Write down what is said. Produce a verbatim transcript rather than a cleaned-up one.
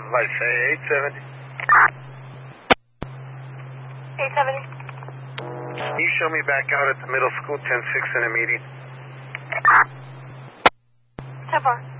let's say eight seventy. eight seventy. Can you show me back out at the middle school, ten six in a meeting? ten four.